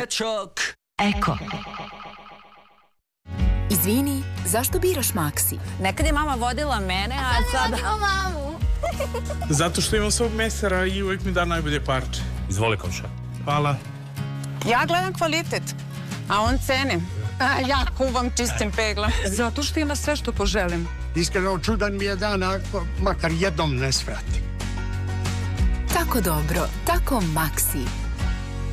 dečak. Eko. Izvini, zašto biraš Maxi? Nekad je mama vodila mene, a sada... mamu. Zato što imam svog mesara i uvijek mi da najbolje parče. Izvoli, komša. Hvala. Ja gledam kvalitet, a on cene. A ja kuvam čistim peglom. Zato što ima sve što poželim. Iskreno, čudan mi je dan, ako makar jednom ne svrati. Tako dobro, tako Maxi.